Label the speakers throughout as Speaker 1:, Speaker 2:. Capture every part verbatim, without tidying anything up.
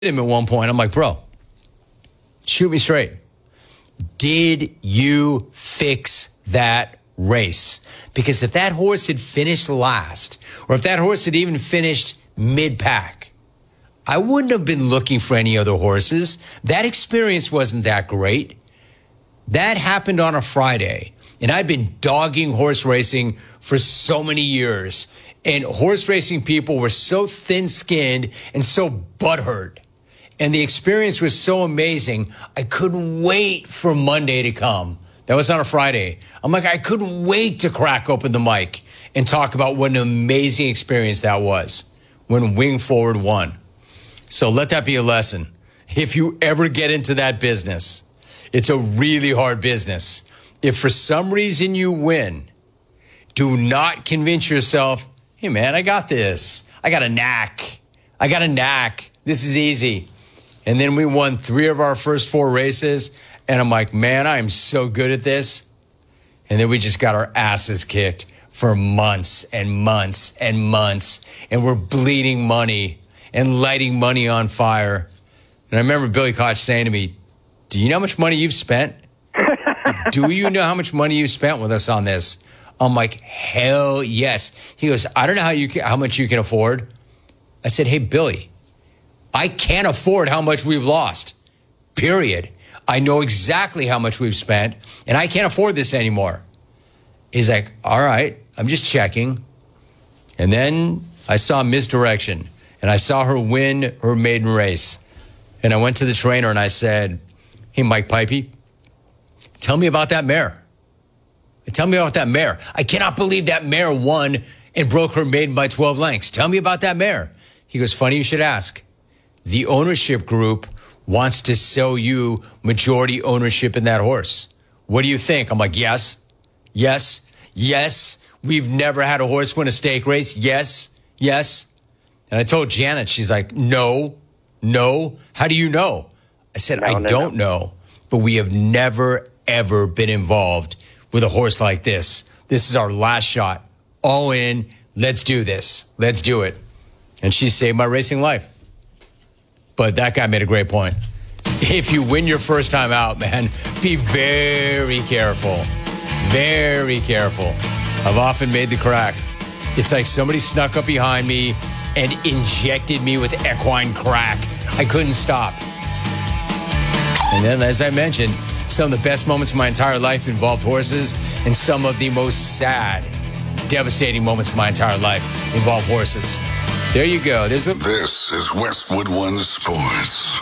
Speaker 1: him at one point. I'm like, bro, shoot me straight. Did you fix that race? Because if that horse had finished last, or if that horse had even finished mid-pack, I wouldn't have been looking for any other horses. That experience wasn't that great. That happened on a Friday, and I've been dogging horse racing for so many years, and horse racing people were so thin-skinned and so butthurt. And the experience was so amazing, I couldn't wait for Monday to come. That was on a Friday. I'm like, I couldn't wait to crack open the mic and talk about what an amazing experience that was when Wing Forward won. So let that be a lesson. If you ever get into that business, it's a really hard business. If for some reason you win, do not convince yourself, hey, man, I got this. I got a knack. I got a knack. This is easy. And then we won three of our first four races. And I'm like, man, I am so good at this. And then we just got our asses kicked for months and months and months. And we're bleeding money and lighting money on fire. And I remember Billy Koch saying to me, do you know how much money you've spent? Do you know how much money you spent with us on this? I'm like, hell yes. He goes, I don't know how you can, how much you can afford. I said, hey, Billy, I can't afford how much we've lost, period. I know exactly how much we've spent, and I can't afford this anymore. He's like, all right, I'm just checking. And then I saw misdirection, and I saw her win her maiden race. And I went to the trainer, and I said, hey, Mike Pipey, tell me about that mare. Tell me about that mare. I cannot believe that mare won and broke her maiden by twelve lengths. Tell me about that mare. He goes, funny you should ask. The ownership group wants to sell you majority ownership in that horse. What do you think? I'm like, yes, yes, yes. We've never had a horse win a stake race. Yes, yes. And I told Janet, she's like, no, no. How do you know? I said, no, I no, don't no. know, but we have never, ever been involved with a horse like this. This is our last shot. All in. Let's do this. Let's do it. And she saved my racing life. But that guy made a great point. If you win your first time out, man, be very careful. Very careful. I've often made the crack. It's like somebody snuck up behind me and injected me with equine crack. I couldn't stop. And then, as I mentioned, some of the best moments of my entire life involved horses, and some of the most sad, devastating moments of my entire life involved horses. There you go. There's a-
Speaker 2: This is Westwood One Sports.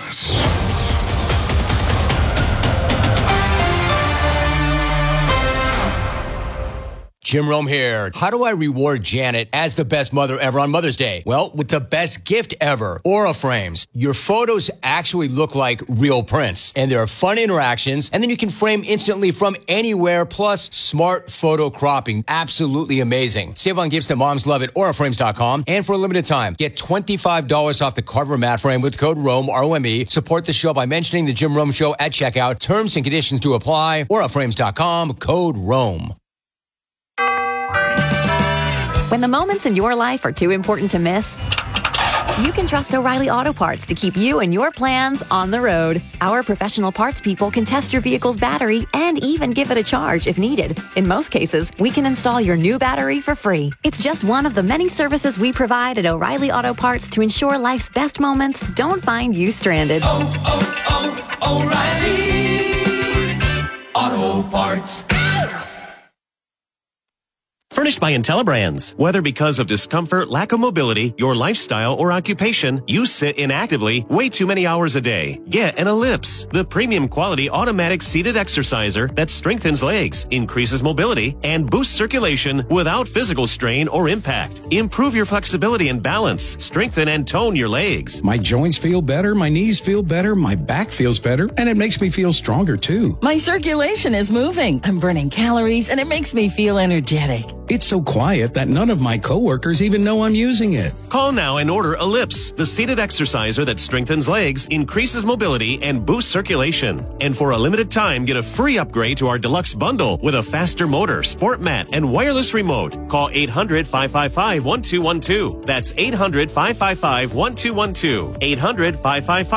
Speaker 1: Jim Rome here. How do I reward Janet as the best mother ever on Mother's Day? Well, with the best gift ever, Aura Frames. Your photos actually look like real prints, and there are fun interactions, and then you can frame instantly from anywhere, plus smart photo cropping. Absolutely amazing. Save on gifts that moms love at aura frames dot com, and for a limited time, get twenty-five dollars off the Carver mat frame with code ROME, R O M E. Support the show by mentioning the Jim Rome Show at checkout. Terms and conditions do apply. aura frames dot com, code ROME.
Speaker 3: When the moments in your life are too important to miss, you can trust O'Reilly Auto Parts to keep you and your plans on the road. Our professional parts people can test your vehicle's battery and even give it a charge if needed. In most cases, we can install your new battery for free. It's just one of the many services we provide at O'Reilly Auto Parts to ensure life's best moments don't find you stranded.
Speaker 4: Oh, oh, oh, O'Reilly Auto Parts.
Speaker 5: Furnished by IntelliBrands. Whether because of discomfort, lack of mobility, your lifestyle, or occupation, you sit inactively way too many hours a day. Get an Ellipse, the premium quality automatic seated exerciser that strengthens legs, increases mobility, and boosts circulation without physical strain or impact. Improve your flexibility and balance. Strengthen and tone your legs.
Speaker 6: My joints feel better, my knees feel better, my back feels better, and it makes me feel stronger too.
Speaker 7: My circulation is moving. I'm burning calories, and it makes me feel energetic.
Speaker 6: It's It's so quiet that none of my coworkers even know I'm using it.
Speaker 5: Call now and order Ellipse, the seated exerciser that strengthens legs, increases mobility, and boosts circulation. And for a limited time, get a free upgrade to our deluxe bundle with a faster motor, sport mat, and wireless remote. Call eight hundred, five five five, one two one two. That's eight hundred, five five five, one two one two. eight hundred, five five five